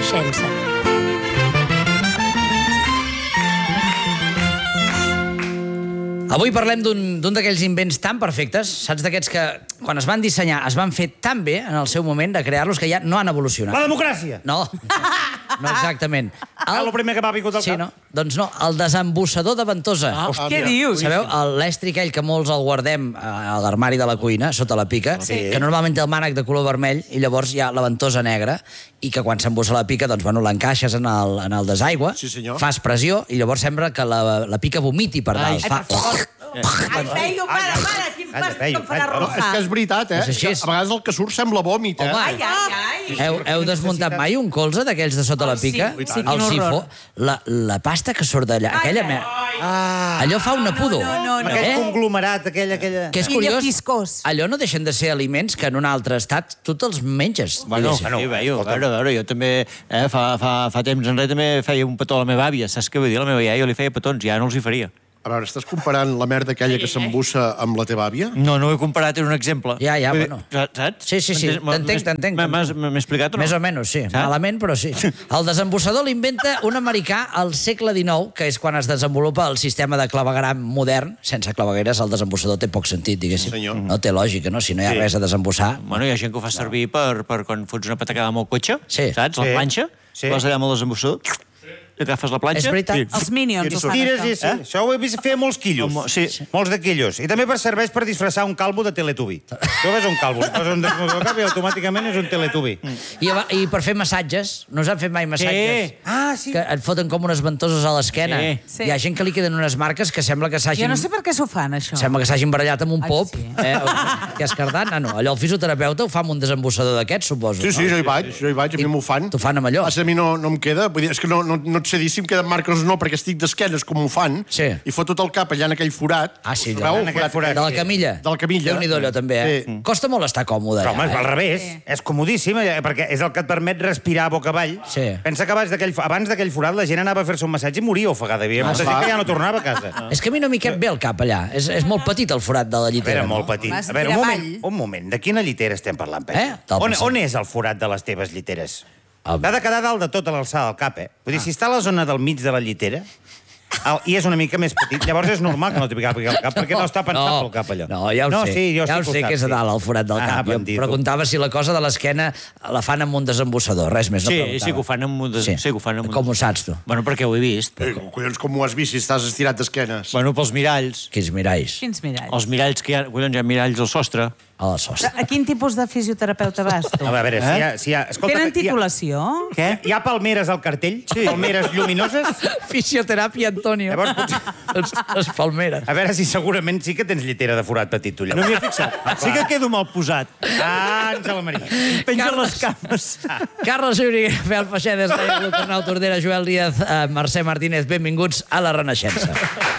Renaixença. Avui parlem d'un d'aquells invents tan perfectes, saps, d'aquests que, quan es van dissenyar, es van fer tan bé en el seu moment de crear-los que ja no han evolucionat. La democràcia! No, no exactament. El primer que m'ha vingut al cap. Sí, no? Doncs no, el desembussador de ventosa. Què dius? Sabeu, l'estri aquell que molts el guardem a l'armari de la cuina, sota la pica, que normalment té el mànec de color vermell i llavors hi ha la ventosa negra i que quan s'embussa la pica, doncs, bueno, l'encaixes en el desaigua, fas pressió i llavors sembla que la pica vomiti per dalt. Ai, Peyu, para, quin pas que em farà rojar. És que és veritat, eh? És així. A vegades el que surt sembla vòmit, eh? Ai. Heu desmuntat mai un colze d'aquells de sota la pica? sí, El sifó. La pasta que surt d'allà, aquella... Allò fa una pudor. No. Aquell conglomerat, aquella... Que és Illa curiós, viscós. allò no deixen de ser aliments que en un altre estat tu te'ls menges. Bueno, sí, a veure, jo també, fa temps enrere també feia un petó a la meva àvia, saps què vull dir? A la meva iaia jo li feia petons, ja no els hi faria. A veure, estàs comparant la merda aquella que s'embussa amb la teva àvia? No ho he comparat, era un exemple. Ja, bueno. Saps? Sí, t'entenc. M'he explicat o no? Més o menys, sí. Malament, però sí. El desembussador l'inventa un americà al segle XIX, que és quan es desenvolupa el sistema de clavegueram modern. Sense clavegueres el desembussador té poc sentit, diguéssim. No té lògica, no? Si no hi ha res a desembussar... Bueno, hi ha gent que ho fa servir per quan fots una patacada amb el cotxe, saps? La planxa, vas allà amb el desembussador, i agafes la planxa... És veritat. Els Minions ho fan, Tires i això. això ho he vist fer molts quillos. Molts de quillos. I també serveix per disfressar un calvo de Teletubby. Tu ves un calvo, li poses un desembussador al cap i automàticament és un Teletubby. I per fer massatges, no us han fet mai massatges? Sí. Que et foten com unes ventoses a l'esquena. Sí. Hi ha gent que li queden unes marques que sembla que s'hagin... Jo no sé per què s'ho fan, això. Sembla que s'hagin barallat amb un pop. sí. Que escardant. No, allò el fisioterapeuta ho fa amb un desembussador d'aquests, suposo. Sí, jo hi vaig, a mi m'ho fan. T'ho fan amb allò. A mi no em queda, vull dir, és que no et sé dir si em queden marques o no, perquè estic d'esquenes com ho fan, i fot tot el cap allà en aquell forat. Sí, de la camilla. De la camilla. Déu-n'hi-do, allò, també, eh? Costa molt estar còmode, Però, home, allà, al revés. És comodíssim, perquè és el que et permet respirar boca avall. Pensa que abans d'aquell forat la gent anava a fer-se un massatge i moria ofegada. Hi havia molta gent que ja no tornava a casa. És que a mi no m'hi cap bé el cap, allà. És molt petit, el forat de la llitera. Era molt petit. A veure, un moment. De quina llitera estem parlant, Pep? On és el forat de les teves lliteres? Ha de quedar dalt de tota l'alçada del cap, eh? Vull dir, si està a la zona del mig de la llitera i és una mica més petit, llavors és normal que no t'hi piqui el cap, perquè no està pensat pel cap, allò. No, ja ho sé. Ja ho sé que és a dalt, el forat del cap. Jo preguntava si la cosa de l'esquena la fan amb un desembussador, res més. Sí que ho fan amb un desembussador. Com ho saps, tu? Bueno, perquè ho he vist. Collons, com ho has vist si estàs estirat d'esquenes? Bueno, pels miralls. Quins miralls? Quins miralls? Els miralls que hi ha... Collons, hi ha miralls al sostre. A la sostre. A quin tipus de fisioterapeuta vas, tu? A veure, si hi ha... Tenen titulació? Què? Hi ha palmeres al cartell? Sí. Palmeres lluminoses? Fisioteràpia, Antonio. Llavors, potser... Les palmeres. A veure si segurament sí que tens llitera de forat petit, tu, No m'hi he fixat. Sí que quedo mal posat. Àngela Maria. Penja les cames. Carles Uri, Fel Feixedes, Luc Arnau Tordera, Joel Díaz, Mercè Martínez, benvinguts a la Renaixença.